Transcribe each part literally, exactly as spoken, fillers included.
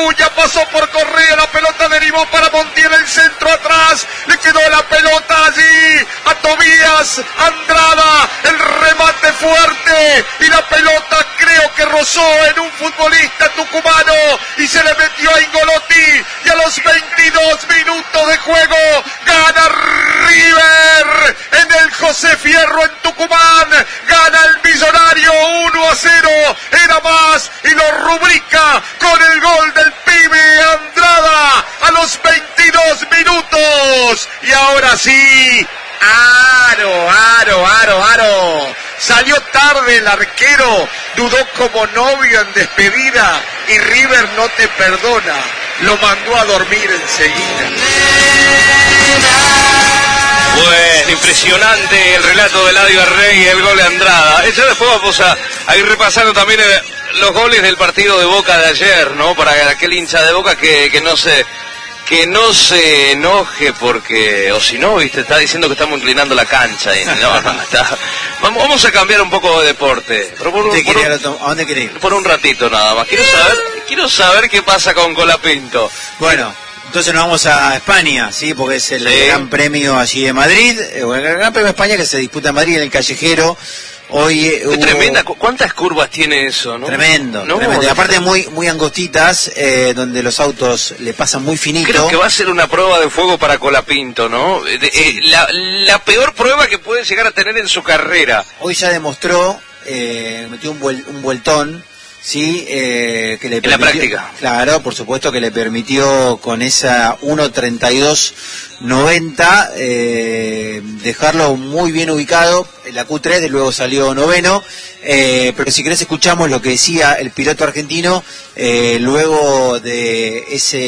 Acuña pasó por Correa, la pelota derivó para Montiel, el centro atrás, le quedó la pelota allí a Tobías Andrada, el remate fuerte y la pelota creo que rozó en un futbolista tucumano y se le metió a Ingolotti y a los veintidós minutos de juego gana River en el José Fierro en Tucumán, gana el Millonario uno a cero, era más y lo rubrica con el gol del pibe Andrada a los veintidós minutos y ahora sí, aro, aro, aro, aro, salió tarde el arquero, dudó como novio en despedida y River no te perdona, lo mandó a dormir enseguida. Bueno, impresionante el relato de Eladio Rey y el gol de Andrada. Ya después vamos a, a ir repasando también el, los goles del partido de Boca de ayer, ¿no? Para aquel hincha de Boca que, que no se que no se enoje porque, o si no, viste, está diciendo que estamos inclinando la cancha. Y no, no, está, vamos, vamos a cambiar un poco de deporte. Pero por, ¿Usted por, quiere, un, ¿A dónde quiere ir? Por un ratito nada más. Quiero saber, quiero saber qué pasa con Colapinto. Bueno. Entonces nos vamos a España, sí, porque es el sí. Gran Premio allí de Madrid, el Gran Premio de España que se disputa en Madrid, en el Callejero. Hoy es hubo... tremenda, ¿cuántas curvas tiene eso, no? Tremendo, no, tremendo. Y aparte muy muy angostitas, eh, donde los autos le pasan muy finito. Creo que va a ser una prueba de fuego para Colapinto, ¿no? De, sí. eh, la, la peor prueba que puede llegar a tener en su carrera. Hoy ya demostró, eh, metió un, vuel, un vueltón. Sí, eh, que le permitió, en la práctica. Claro, por supuesto que le permitió con esa uno treinta y dos noventa eh, dejarlo muy bien ubicado en la Q tres, luego salió noveno, eh, pero si querés escuchamos lo que decía el piloto argentino eh, luego de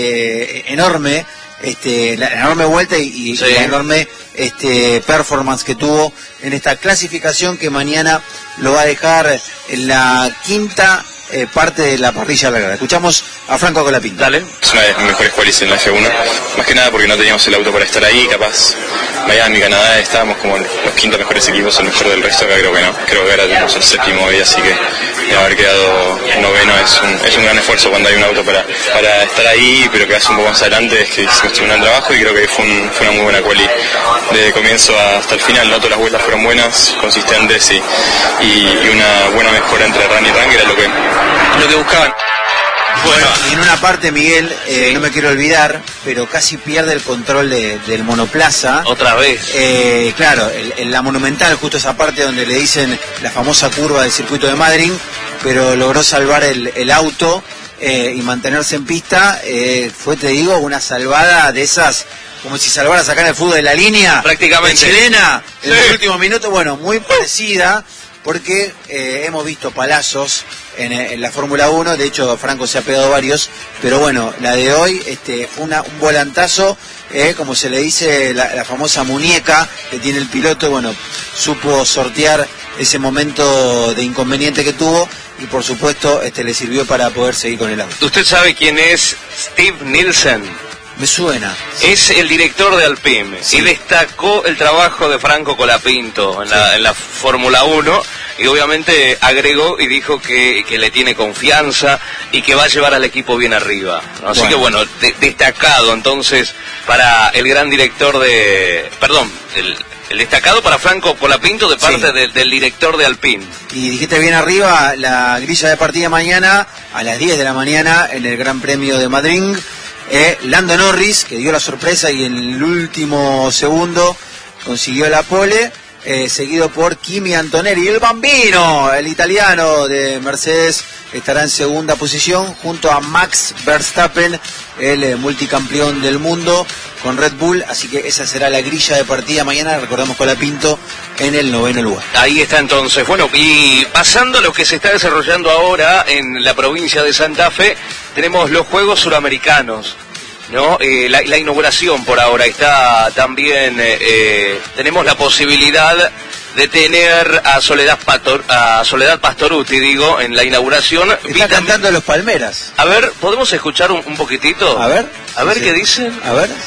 ese enorme este la enorme vuelta y, y sí. la enorme este performance que tuvo en esta clasificación que mañana lo va a dejar en la quinta Eh, parte de la parrilla larga. Escuchamos a Franco Colapinto. Dale. Es una de las mejores qualis en la F uno, más que nada porque no teníamos el auto para estar ahí, capaz Miami, Canadá, estábamos como los quintos mejores equipos, el mejor del resto, acá creo que no, creo que ahora tenemos el séptimo hoy, así que de haber quedado noveno es un, es un gran esfuerzo cuando hay un auto para, para estar ahí, pero que hace un poco más adelante, es que hicimos un gran trabajo y creo que fue, un, fue una muy buena quali desde el comienzo hasta el final, no todas las vueltas fueron buenas, consistentes y, y, y una buena mejora entre run y run, que era lo que lo que buscaban. Bueno, y en una parte, Miguel, eh, sí. no me quiero olvidar, pero casi pierde el control de, del monoplaza. Otra vez. Eh, claro, el, el, la Monumental, justo esa parte donde le dicen la famosa curva del circuito de Madrid, pero logró salvar el, el auto eh, y mantenerse en pista. Eh, fue, te digo, una salvada de esas, como si salvara a sacar el fútbol de la línea. Prácticamente. De chilena, en sí. los últimos minutos, bueno, muy parecida. Porque eh, hemos visto palazos en, en la Fórmula uno, de hecho Franco se ha pegado varios, pero bueno, la de hoy este, fue una, un volantazo, eh, como se le dice, la, la famosa muñeca que tiene el piloto, bueno, supo sortear ese momento de inconveniente que tuvo y por supuesto este, le sirvió para poder seguir con el auto. ¿Usted sabe quién es Steve Nielsen? Me suena. Es el director de Alpine sí. y destacó el trabajo de Franco Colapinto en, sí. la, en la Fórmula uno y obviamente agregó y dijo que, que le tiene confianza y que va a llevar al equipo bien arriba, ¿no? Así bueno. que bueno, de, destacado entonces para el gran director de... Perdón, el, el destacado para Franco Colapinto de parte sí. de, del director de Alpine. Y dijiste bien arriba, la grilla de partida mañana a las diez de la mañana en el Gran Premio de Madrid. Eh, Lando Norris, que dio la sorpresa y en el último segundo consiguió la pole, eh, seguido por Kimi Antonelli, el bambino, el italiano de Mercedes, estará en segunda posición junto a Max Verstappen, el eh, multicampeón del mundo con Red Bull, así que esa será la grilla de partida mañana, recordamos Colapinto en el noveno lugar. Ahí está entonces, bueno, y pasando a lo que se está desarrollando ahora en la provincia de Santa Fe, tenemos los Juegos Suramericanos, ¿no? Eh, la, la inauguración por ahora está también, eh, eh, tenemos la posibilidad de tener a Soledad, Pastor, a Soledad Pastorutti, digo, en la inauguración. Está Vi cantando también... los Palmeras. A ver, ¿podemos escuchar un, un poquitito? A ver. A ver sí. qué dicen. A ver.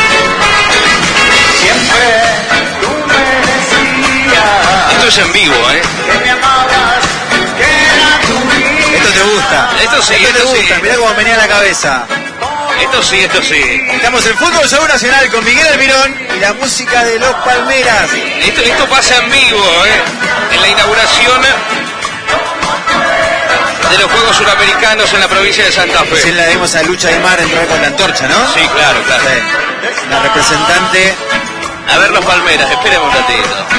Siempre tú me decías Esto es en vivo, ¿eh? que me amabas, que era tu vida. Esto te gusta. Esto Esto sí, esto esto te gusta, sí. mirá cómo venía la cabeza. Esto sí, esto sí. Estamos en Fútbol Show Nacional con Miguel Almirón y la música de Los Palmeras. Esto, esto pasa en vivo, ¿eh? En la inauguración de los Juegos Suramericanos en la provincia de Santa Fe. Recién la vimos a Lucha del Mar entrar con la antorcha, ¿no? Sí, claro, claro. Sí. La representante. A ver los Palmeras, esperemos un ratito.